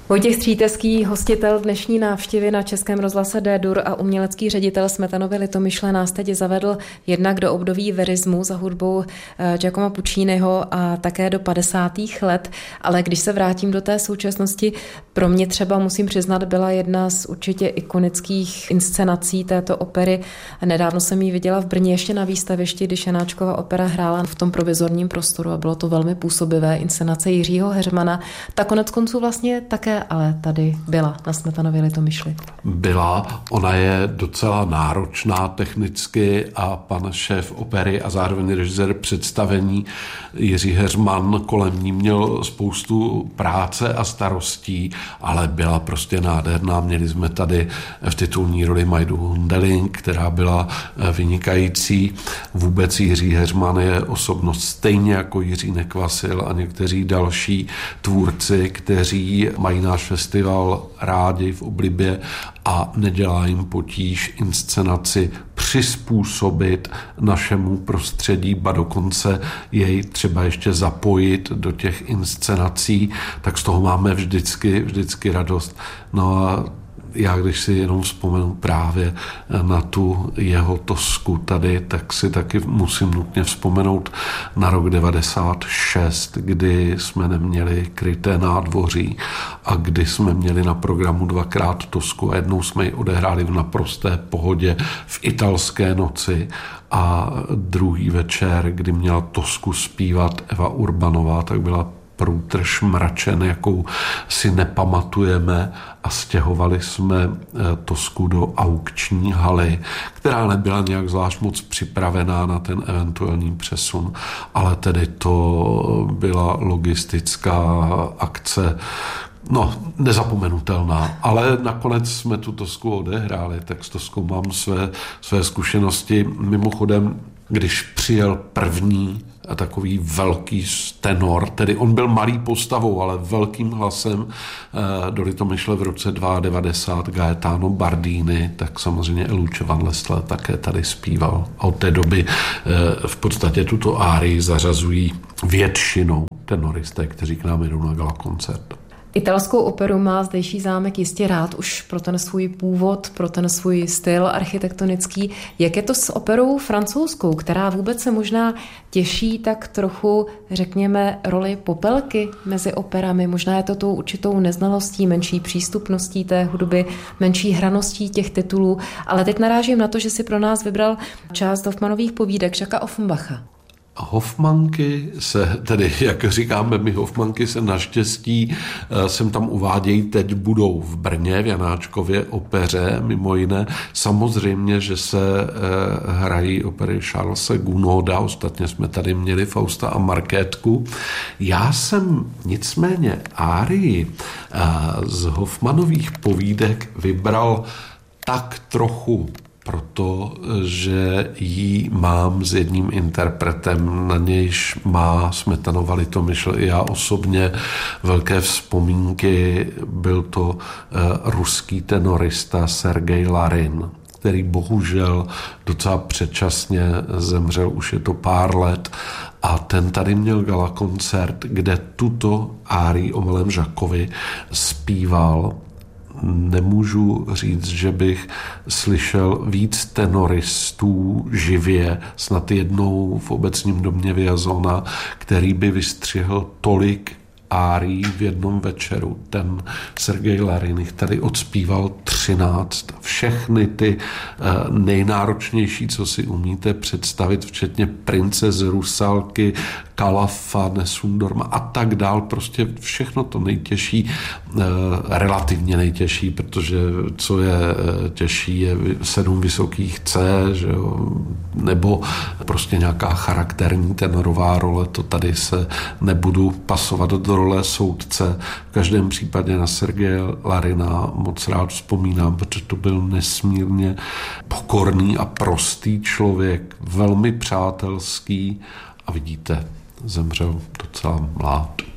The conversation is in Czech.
Vojtěch Střítecký, hostitel dnešní návštěvy na Českém rozhlase D-dur a umělecký ředitel Smetanovy Litomyšle nás teď zavedl jednak do období verismu za hudbou Giacomo Pucciniho a také do 50. let, ale když se vrátím do té současnosti, pro mě třeba musím přiznat, byla jedna z určitě ikonických inscenací této opery. Nedávno jsem ji viděla v Brně ještě na výstavišti, když Janáčkova opera hrála v tom provizorním prostoru a bylo to velmi působivé, inscenace Jiřího Heřmana. Ta konec konců vlastně také ale tady byla na Smetanově Litomyšli. Byla, ona je docela náročná technicky a pan šéf opery a zároveň režisér představení Jiří Heřman kolem ní měl spoustu práce a starostí, ale byla prostě nádherná. Měli jsme tady v titulní roli Majdu Hundeling, která byla vynikající. Vůbec Jiří Heřman je osobnost stejně jako Jiří Nekvasil a někteří další tvůrci, kteří mají náš festival rádi v oblibě a nedělá jim potíž inscenaci přizpůsobit našemu prostředí, ba dokonce jej třeba ještě zapojit do těch inscenací, tak z toho máme vždycky radost. No a já když si jenom vzpomenu právě na tu jeho Tosku tady, tak si taky musím nutně vzpomenout na rok 96, kdy jsme neměli kryté nádvoří a kdy jsme měli na programu dvakrát Tosku a jednou jsme ji odehráli v naprosté pohodě v italské noci a druhý večer, kdy měla Tosku zpívat Eva Urbanová, tak byla průtrž mračen, jakou si nepamatujeme a stěhovali jsme Tosku do aukční haly, která nebyla nějak zvlášť moc připravená na ten eventuální přesun, ale tedy to byla logistická akce, nezapomenutelná, ale nakonec jsme tu Tosku odehráli, tak s Toskou mám své zkušenosti. Mimochodem, když přijel první a takový velký tenor, tedy on byl malý postavou, ale velkým hlasem do Litomyšle v roce 92 Gaetano Bardini, tak samozřejmě Lucio van Lesle také tady zpíval. A od té doby v podstatě tuto árii zařazují většinou tenoristé, kteří k nám jdou na gala koncert. Italskou operu má zdejší zámek jistě rád už pro ten svůj původ, pro ten svůj styl architektonický. Jak je to s operou francouzskou, která vůbec se možná těší tak trochu, řekněme, roli popelky mezi operami? Možná je to tou určitou neznalostí, menší přístupností té hudby, menší hraností těch titulů, ale teď narážím na to, že si pro nás vybral část Hoffmanových povídek Jacquesa Offenbacha. Hoffmanky se, tedy jak říkáme my, Hoffmanky se naštěstí sem tam uvádějí, teď budou v Brně v Janáčkově opeře, mimo jiné. Samozřejmě, že se hrají opery Charlese Gounoda, ostatně jsme tady měli Fausta a Markétku. Já jsem nicméně árii z Hoffmanových povídek vybral tak trochu protože ji mám s jedním interpretem, na nějž má Smetanova Litomyšl i já osobně velké vzpomínky. Byl to ruský tenorista Sergej Larin, který bohužel docela předčasně zemřel, už je to pár let, a ten tady měl gala koncert, kde tuto árii o Malém Žakovi zpíval. Nemůžu říct, že bych slyšel víc tenoristů živě, snad jednou v Obecním domě Vierzona, který by vystřihl tolik árií v jednom večeru. Ten Sergej Larin jich tady odspíval 13. Všechny ty nejnáročnější, co si umíte představit, včetně Prince z Rusalky, Kalafa, Nesundorma a tak dál. Prostě všechno to nejtěžší, relativně nejtěžší, protože co je těžší, je 7 vysokých C, že jo? Nebo prostě nějaká charakterní tenorová role. To tady se nebudu pasovat do role soudce. V každém případě na Sergeje Larina moc rád vzpomínám, protože to byl nesmírně pokorný a prostý člověk, velmi přátelský a vidíte, zemřel docela mlád.